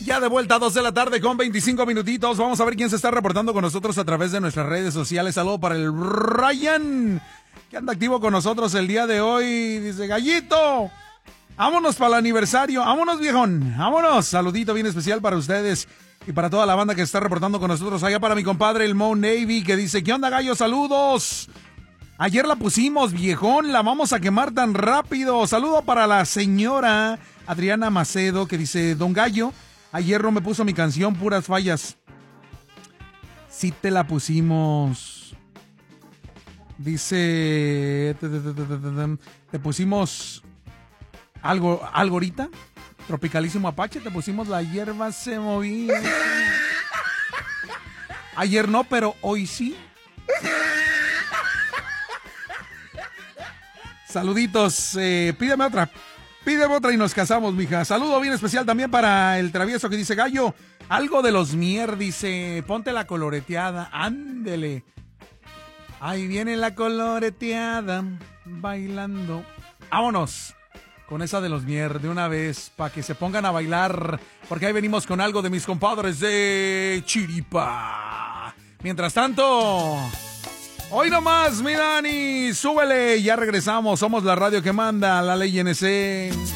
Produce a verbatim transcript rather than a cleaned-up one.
Ya de vuelta a dos de la tarde con veinticinco minutitos. Vamos a ver quién se está reportando con nosotros a través de nuestras redes sociales. Saludo para el Ryan, que anda activo con nosotros el día de hoy. Dice, Gallito, vámonos para el aniversario. Vámonos, viejón. Vámonos. Saludito bien especial para ustedes y para toda la banda que se está reportando con nosotros. Allá para mi compadre, el Mo Navy, que dice, ¿qué onda, gallo? Saludos. Ayer la pusimos, viejón. La vamos a quemar tan rápido. Saludo para la señora Adriana Macedo, que dice, don Gallo, ayer no me puso mi canción, puras fallas. Sí te la pusimos. Dice, te, te, te, te, te, te pusimos algo, algo ahorita. Tropicalísimo Apache, te pusimos La hierba se movía. Ayer no, pero hoy sí. Saluditos, eh, pídeme otra. Pídeme otra y nos casamos, mija. Saludo bien especial también para el travieso que dice, Gallo, algo de los Mier, dice, ponte la coloreteada, ándele. Ahí viene la coloreteada, bailando. Vámonos con esa de los Mier de una vez, para que se pongan a bailar, porque ahí venimos con algo de mis compadres de Chiripa. Mientras tanto, hoy nomás, mi Dani, súbele, ya regresamos, somos la radio que manda, la ley N C.